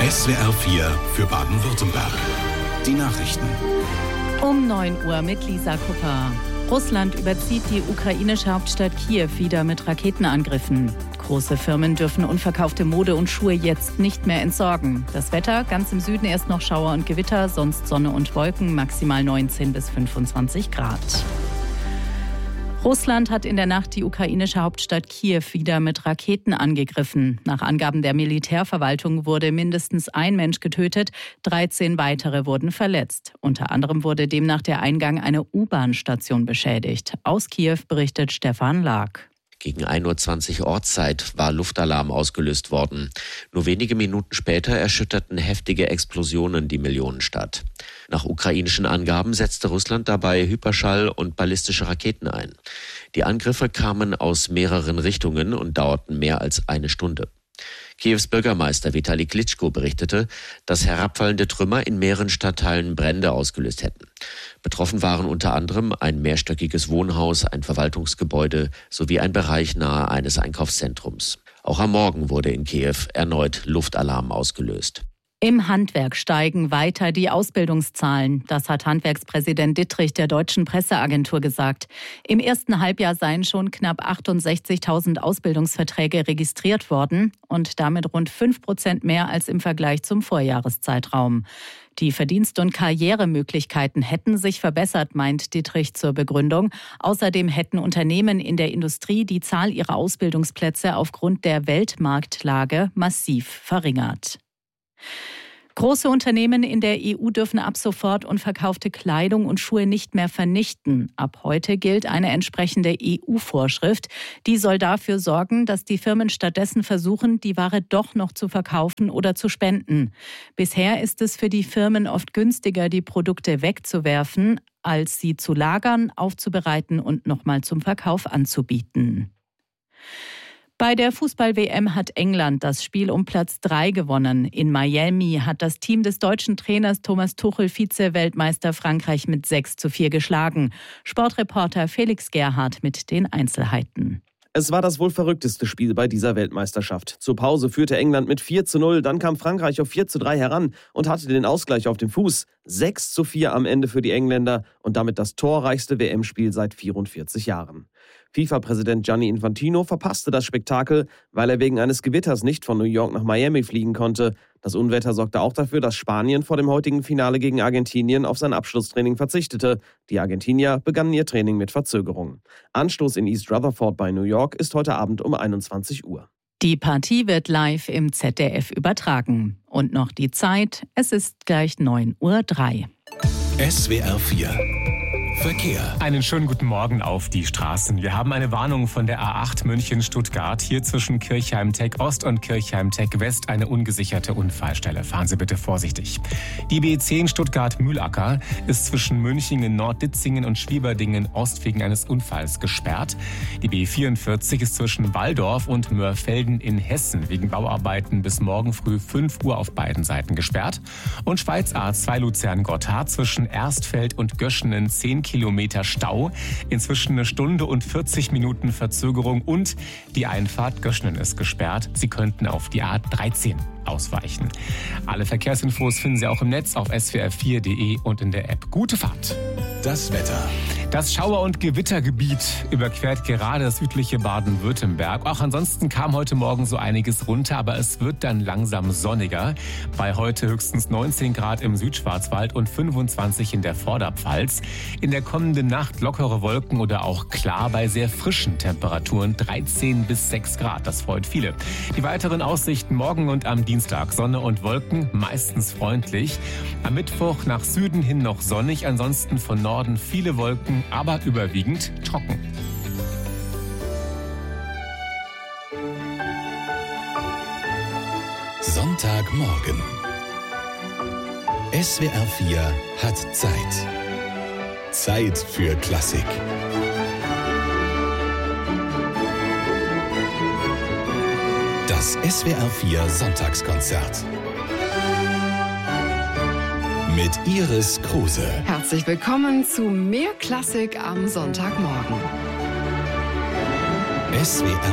SWR 4 für Baden-Württemberg. Die Nachrichten. Um 9 Uhr mit Lisa Kupper. Russland überzieht die ukrainische Hauptstadt Kiew wieder mit Raketenangriffen. Große Firmen dürfen unverkaufte Mode und Schuhe jetzt nicht mehr entsorgen. Das Wetter, ganz im Süden erst noch Schauer und Gewitter, sonst Sonne und Wolken, maximal 19 bis 25 Grad. Russland hat in der Nacht die ukrainische Hauptstadt Kiew wieder mit Raketen angegriffen. Nach Angaben der Militärverwaltung wurde mindestens ein Mensch getötet, 13 weitere wurden verletzt. Unter anderem wurde demnach der Eingang einer U-Bahn-Station beschädigt. Aus Kiew berichtet Stefan Lag. Gegen 1:20 Uhr Ortszeit war Luftalarm ausgelöst worden. Nur wenige Minuten später erschütterten heftige Explosionen die Millionenstadt. Nach ukrainischen Angaben setzte Russland dabei Hyperschall- und ballistische Raketen ein. Die Angriffe kamen aus mehreren Richtungen und dauerten mehr als eine Stunde. Kiews Bürgermeister Vitali Klitschko berichtete, dass herabfallende Trümmer in mehreren Stadtteilen Brände ausgelöst hätten. Betroffen waren unter anderem ein mehrstöckiges Wohnhaus, ein Verwaltungsgebäude sowie ein Bereich nahe eines Einkaufszentrums. Auch am Morgen wurde in Kiew erneut Luftalarm ausgelöst. Im Handwerk steigen weiter die Ausbildungszahlen. Das hat Handwerkspräsident Dittrich der Deutschen Presseagentur gesagt. Im ersten Halbjahr seien schon knapp 68.000 Ausbildungsverträge registriert worden und damit rund 5% mehr als im Vergleich zum Vorjahreszeitraum. Die Verdienst- und Karrieremöglichkeiten hätten sich verbessert, meint Dittrich zur Begründung. Außerdem hätten Unternehmen in der Industrie die Zahl ihrer Ausbildungsplätze aufgrund der Weltmarktlage massiv verringert. Große Unternehmen in der EU dürfen ab sofort unverkaufte Kleidung und Schuhe nicht mehr vernichten. Ab heute gilt eine entsprechende EU-Vorschrift. Die soll dafür sorgen, dass die Firmen stattdessen versuchen, die Ware doch noch zu verkaufen oder zu spenden. Bisher ist es für die Firmen oft günstiger, die Produkte wegzuwerfen, als sie zu lagern, aufzubereiten und nochmal zum Verkauf anzubieten. Bei der Fußball-WM hat England das Spiel um Platz 3 gewonnen. In Miami hat das Team des deutschen Trainers Thomas Tuchel Vize-Weltmeister Frankreich mit 6:4 geschlagen. Sportreporter Felix Gerhardt mit den Einzelheiten. Es war das wohl verrückteste Spiel bei dieser Weltmeisterschaft. Zur Pause führte England mit 4:0, dann kam Frankreich auf 4:3 heran und hatte den Ausgleich auf dem Fuß. 6:4 am Ende für die Engländer und damit das torreichste WM-Spiel seit 44 Jahren. FIFA-Präsident Gianni Infantino verpasste das Spektakel, weil er wegen eines Gewitters nicht von New York nach Miami fliegen konnte. Das Unwetter sorgte auch dafür, dass Spanien vor dem heutigen Finale gegen Argentinien auf sein Abschlusstraining verzichtete. Die Argentinier begannen ihr Training mit Verzögerung. Anstoß in East Rutherford bei New York ist heute Abend um 21 Uhr. Die Partie wird live im ZDF übertragen. Und noch die Zeit, es ist gleich 9:03 Uhr. SWR 4 Verkehr. Einen schönen guten Morgen auf die Straßen. Wir haben eine Warnung von der A8 München-Stuttgart. Hier zwischen Kirchheim-Tech Ost und Kirchheim-Tech West eine ungesicherte Unfallstelle. Fahren Sie bitte vorsichtig. Die B10 Stuttgart-Mühlacker ist zwischen München in Nordditzingen und Schwieberdingen Ost wegen eines Unfalls gesperrt. Die B44 ist zwischen Walldorf und Mörfelden in Hessen wegen Bauarbeiten bis morgen früh 5 Uhr auf beiden Seiten gesperrt. Und Schweiz A2 Luzern-Gotthard zwischen Erstfeld und Göschenen 10 Kilometer Stau, inzwischen eine Stunde und 40 Minuten Verzögerung und die Einfahrt Göschenen ist gesperrt. Sie könnten auf die A13 ausweichen. Alle Verkehrsinfos finden Sie auch im Netz auf swr4.de und in der App. Gute Fahrt! Das Wetter. Das Schauer- und Gewittergebiet überquert gerade das südliche Baden-Württemberg. Auch ansonsten kam heute Morgen so einiges runter, aber es wird dann langsam sonniger. Bei heute höchstens 19 Grad im Südschwarzwald und 25 in der Vorderpfalz. In der kommenden Nacht lockere Wolken oder auch klar bei sehr frischen Temperaturen 13 bis 6 Grad. Das freut viele. Die weiteren Aussichten morgen und am Dienstag. Sonne und Wolken, meistens freundlich. Am Mittwoch nach Süden hin noch sonnig, ansonsten von Norden viele Wolken, aber überwiegend trocken. Sonntagmorgen. SWR 4 hat Zeit. Zeit für Klassik. Das SWR 4 Sonntagskonzert. Mit Iris Kruse. Herzlich willkommen zu Mehr Klassik am Sonntagmorgen. SWR